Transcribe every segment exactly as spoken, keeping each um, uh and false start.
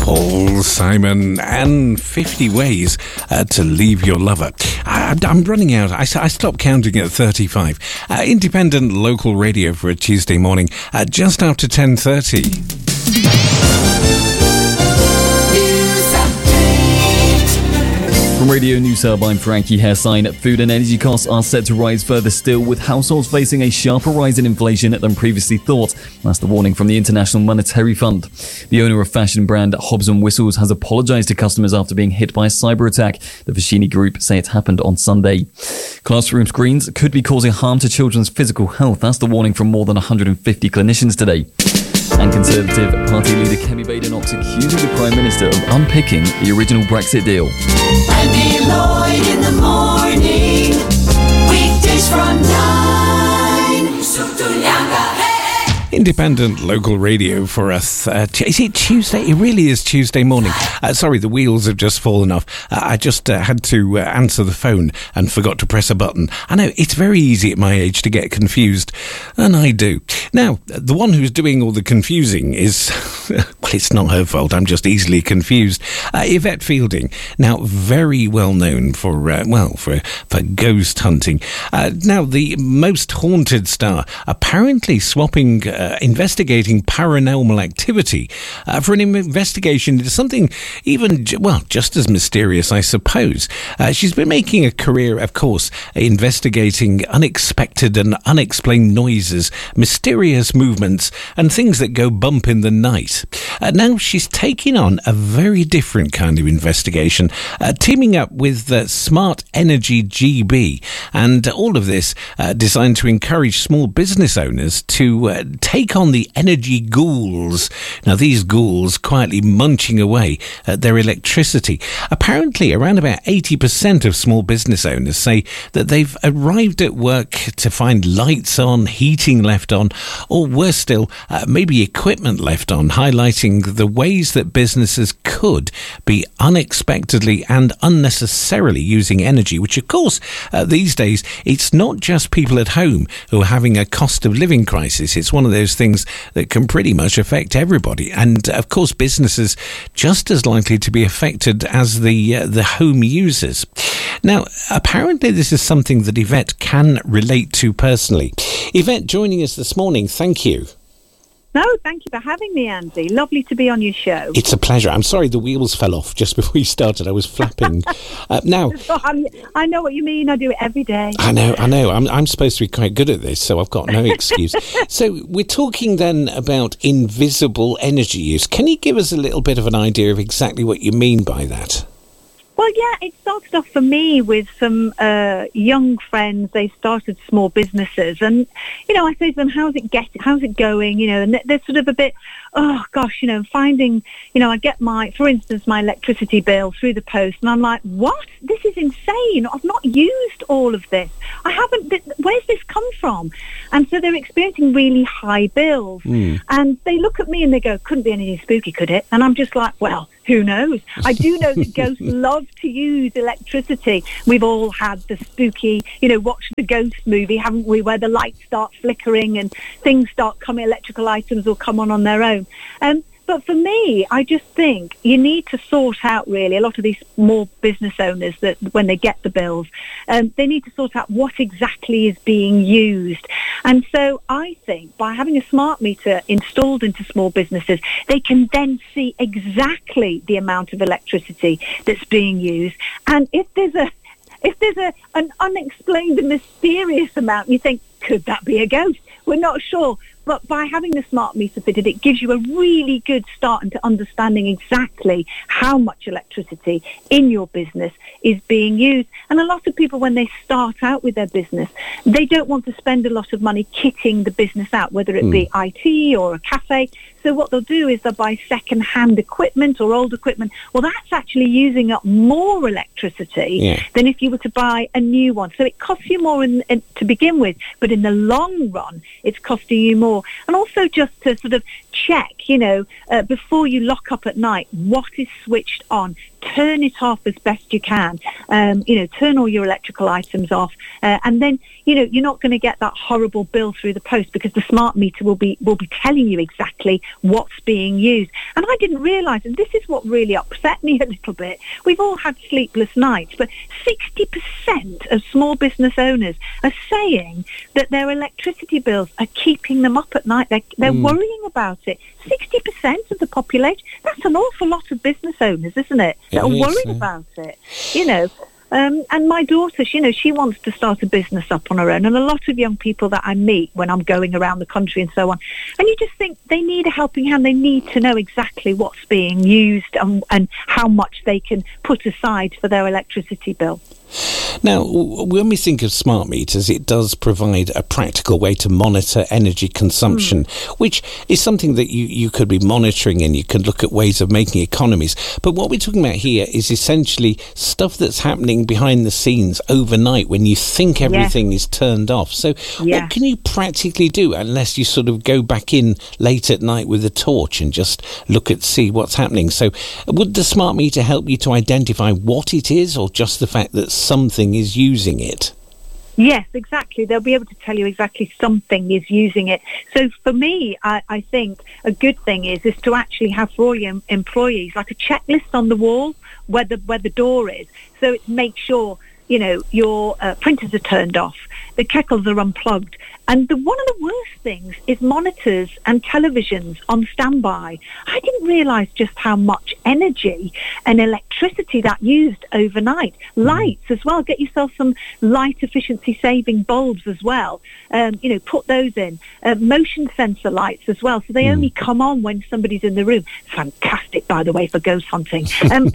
Paul Simon and fifty Ways uh, to Leave Your Lover. I, I'm running out. I, I stopped counting at thirty-five. Uh, independent local radio for a Tuesday morning, uh, just after ten thirty. From Radio News Hub, I'm Frankie Hairsign. Food and energy costs are set to rise further still, with households facing a sharper rise in inflation than previously thought. That's the warning from the International Monetary Fund. The owner of fashion brand Hobbs and Whistles has apologised to customers after being hit by a cyber attack. The Foschini Group say it happened on Sunday. Classroom screens could be causing harm to children's physical health. That's the warning from more than one hundred fifty clinicians today. And Conservative Party leader Kemi Badenoch accusing the Prime Minister of unpicking the original Brexit deal. Andy Lloyd in the morning, weekdays from nine. Independent local radio for us. Uh, is it Tuesday? It really is Tuesday morning. Uh, sorry, the wheels have just fallen off. Uh, I just uh, had to uh, answer the phone and forgot to press a button. I know, it's very easy at my age to get confused, and I do. Now, the one who's doing all the confusing is, well, it's not her fault. I'm just easily confused. Uh, Yvette Fielding, now very well known for, uh, well, for, for ghost hunting. Uh, now, the most haunted star, apparently swapping... Uh, Uh, investigating paranormal activity uh, for an investigation into something even, well, just as mysterious, I suppose. Uh, she's been making a career, of course, investigating unexpected and unexplained noises, mysterious movements, and things that go bump in the night. Uh, now she's taking on a very different kind of investigation, uh, teaming up with uh, Smart Energy G B, and all of this uh, designed to encourage small business owners to uh, take on the energy ghouls. Now, these ghouls quietly munching away at their electricity. Apparently, around about eighty percent of small business owners say that they've arrived at work to find lights on, heating left on, or worse still, uh, maybe equipment left on, highlighting the ways that businesses could be unexpectedly and unnecessarily using energy, which, of course, uh, these days, it's not just people at home who are having a cost of living crisis. It's one of those things that can pretty much affect everybody, and of course businesses just as likely to be affected as the uh, the home users. Now, apparently this is something that Yvette can relate to personally. Yvette, joining us this morning, thank you. No, thank you for having me, Andy. Lovely to be on your show. It's a pleasure. I'm sorry the wheels fell off just before you started. I was flapping. uh, now, I know what you mean. I do it every day. I know, I know. I'm, I'm supposed to be quite good at this, so I've got no excuse. So we're talking then about invisible energy use. Can you give us a little bit of an idea of exactly what you mean by that? Well, yeah, it started off for me with some uh, young friends. They started small businesses, and you know, I say to them, "How's it get? How's it going?" You know, and they're sort of a bit, oh gosh, you know, finding, you know, I get my, for instance, my electricity bill through the post, and I'm like, "What? This is insane! I've not used all of this. I haven't. Where's this come from?" And so they're experiencing really high bills, mm. and they look at me and they go, "Couldn't be anything spooky, could it?" And I'm just like, "Well, who knows? I do know that ghosts love to use electricity. We've all had the spooky, you know, watch the ghost movie, haven't we, where the lights start flickering and things start coming, electrical items will come on on their own. Um, But for me, I just think you need to sort out, really, a lot of these small business owners that when they get the bills, um, they need to sort out what exactly is being used. And so I think by having a smart meter installed into small businesses, they can then see exactly the amount of electricity that's being used. And if there's a if there's a an unexplained and mysterious amount, you think, could that be a ghost? We're not sure. But by having the smart meter fitted, it gives you a really good start into understanding exactly how much electricity in your business is being used. And a lot of people, when they start out with their business, they don't want to spend a lot of money kitting the business out, whether it be mm. I T or a cafe. So what they'll do is they'll buy second-hand equipment or old equipment. Well, that's actually using up more electricity yeah. than if you were to buy a new one. So it costs you more in, in, to begin with, but in the long run, it's costing you more. And also just to sort of check, you know, uh, before you lock up at night, what is switched on? turn it off as best you can. Um, you know, turn all your electrical items off, uh, and then you know you're not going to get that horrible bill through the post because the smart meter will be will be telling you exactly what's being used. And I didn't realise, and this is what really upset me a little bit. We've all had sleepless nights, but sixty percent of small business owners are saying that their electricity bills are keeping them up at night. They're, they're mm. worrying about it. sixty percent of the population. That's an awful lot of business owners, isn't it? That are worried yeah. about it. You know, um, and my daughter, she, you know, she wants to start a business up on her own. And a lot of young people that I meet when I'm going around the country and so on, and you just think they need a helping hand. They need to know exactly what's being used and, and how much they can put aside for their electricity bill. Now, when we think of smart meters, it does provide a practical way to monitor energy consumption, mm. which is something that you, you could be monitoring, and you can look at ways of making economies. But what we're talking about here is essentially stuff that's happening behind the scenes overnight when you think everything yes. is turned off. So yes. what can you practically do unless you sort of go back in late at night with a torch and just look at, see what's happening? So would the smart meter help you to identify what it is, or just the fact that something is using it? Yes, exactly. They'll be able to tell you exactly something is using it. So for me, I, I think a good thing is is to actually have for all your employees like a checklist on the wall where the where the door is. So it makes sure, you know, your uh, printers are turned off, the kettles are unplugged. And the, one of the worst things is monitors and televisions on standby. I didn't realise just how much energy and electricity that used overnight. Lights as well. Get yourself some light efficiency saving bulbs as well. Um, you know, put those in. Uh, motion sensor lights as well. So they mm. only come on when somebody's in the room. Fantastic, by the way, for ghost hunting. Um,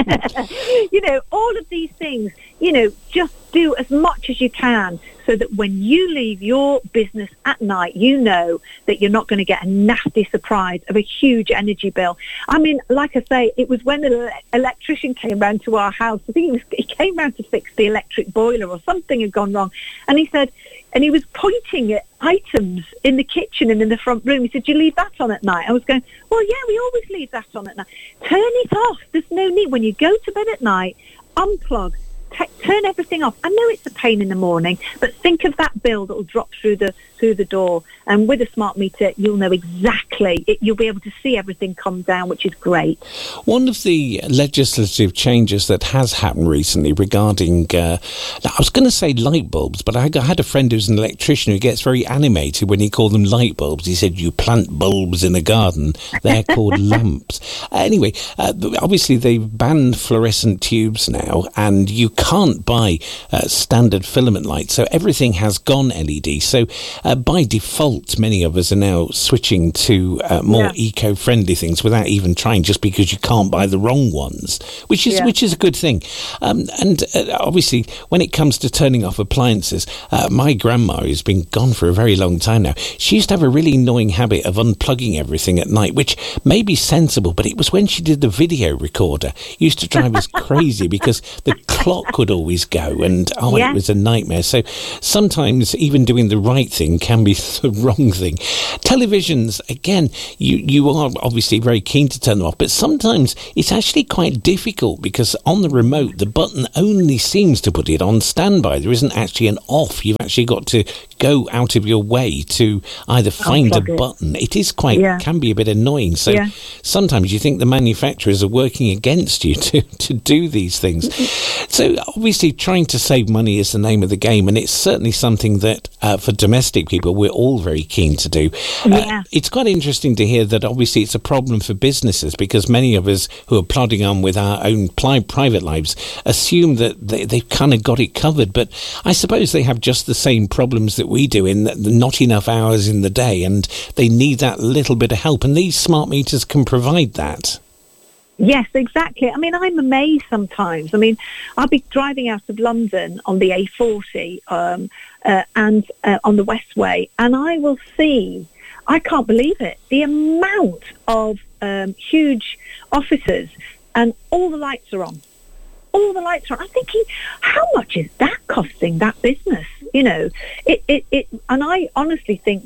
you know, all of these things, you know, just do as much as you can so that when you leave your business at night, you know that you're not going to get a nasty surprise of a huge energy bill. I mean, like I say, it was when the electrician came round to our house. I think he, was, he came round to fix the electric boiler or something had gone wrong. And he said, and he was pointing at items in the kitchen and in the front room. He said, do you leave that on at night? I was going, well, yeah, we always leave that on at night. Turn it off. There's no need. When you go to bed at night, unplug. T- turn everything off. I know it's a pain in the morning, but think of that bill that will drop through the through the door. And with a smart meter, you'll know exactly. It, you'll be able to see everything come down, which is great. One of the legislative changes that has happened recently regarding, uh, I was going to say light bulbs, but I had a friend who's an electrician who gets very animated when he called them light bulbs. He said, you plant bulbs in a garden, they're called lamps. Uh, anyway, uh, obviously they've banned fluorescent tubes now, and you can't buy uh, standard filament lights, so everything has gone L E D. So uh, by default, many of us are now switching to uh, more yeah. eco-friendly things without even trying, just because you can't buy the wrong ones, which is yeah. which is a good thing. Um, and uh, obviously, when it comes to turning off appliances, uh, my grandma, who's been gone for a very long time now, she used to have a really annoying habit of unplugging everything at night, which may be sensible, but it was when she did the video recorder. It used to drive us crazy because the clock would always go, and oh, yeah. it was a nightmare. So sometimes even doing the right thing can be the wrong thing. Televisions, again, you, you are obviously very keen to turn them off, but sometimes it's actually quite difficult because on the remote, the button only seems to put it on standby. There isn't actually an off. You've actually got to go out of your way to either find a it. button. It is quite, yeah. can be a bit annoying. So yeah. sometimes you think the manufacturers are working against you to, to do these things. So obviously trying to save money is the name of the game, and it's certainly something that uh, for domestic people we're all very keen to do. Yeah. Uh, it's quite interesting to hear that obviously it's a problem for businesses, because many of us who are plodding on with our own pli- private lives assume that they, they've kind of got it covered, but I suppose they have just the same problems that we do, in that not enough hours in the day, and they need that little bit of help, and these smart meters can provide that. Yes, exactly. I mean, I'm amazed sometimes. I mean, I'll be driving out of London on the A forty um, uh, and uh, on the Westway, and I will see, I can't believe it, the amount of um, huge offices, and all the lights are on. All the lights are on. I'm thinking, how much is that costing that business? You know, it, it, it and I honestly think that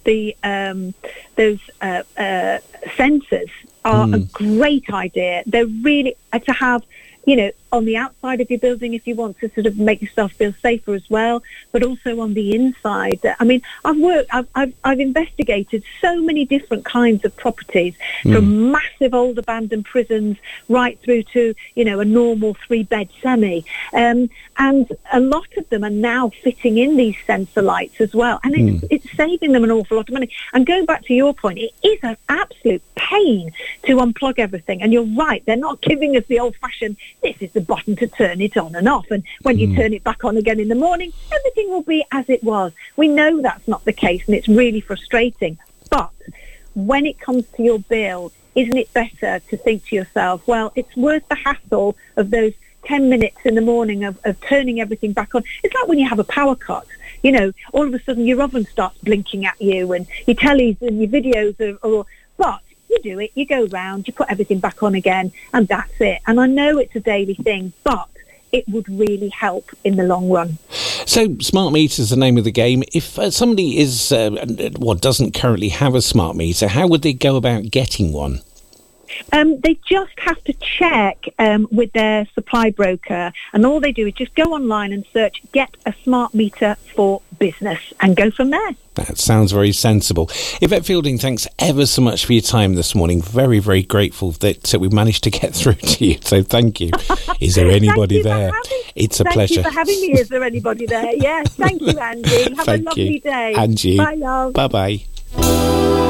the um, those uh, uh, sensors are mm. a great idea. They're really uh, to have, you know, on the outside of your building if you want to sort of make yourself feel safer as well, but also on the inside. I mean, I've worked, I've, I've, I've investigated so many different kinds of properties, mm. from massive old abandoned prisons right through to, you know, a normal three-bed semi. Um, and a lot of them are now fitting in these sensor lights as well. And it's, mm. it's saving them an awful lot of money. And going back to your point, it is an absolute pain to unplug everything. And you're right, they're not giving us the old-fashioned, this is the button to turn it on and off, and when you mm. turn it back on again in the morning, everything will be as it was. We know that's not the case, and it's really frustrating. But when it comes to your bill, isn't it better to think to yourself, well, it's worth the hassle of those ten minutes in the morning of, of turning everything back on? It's like when you have a power cut. You know, all of a sudden your oven starts blinking at you, and your tellies and your videos are, are but you do it, you go round, you put everything back on again, and that's it. And I know it's a daily thing, but it would really help in the long run. So, smart meter is the name of the game. If uh, somebody is, uh, well, doesn't currently have a smart meter, how would they go about getting one? Um, they just have to check um, with their supply broker, and all they do is just go online and search "Get a Smart Meter for Business" and go from there. That sounds very sensible. Yvette Fielding, thanks ever so much for your time this morning. Very, very grateful that uh, we managed to get through to you. So thank you. Is there anybody there? Having, it's a thank pleasure. Thank you for having me. Is there anybody there? Yes. Thank you, Andy. Have thank a lovely you. day. And you. Bye, love. Bye-bye.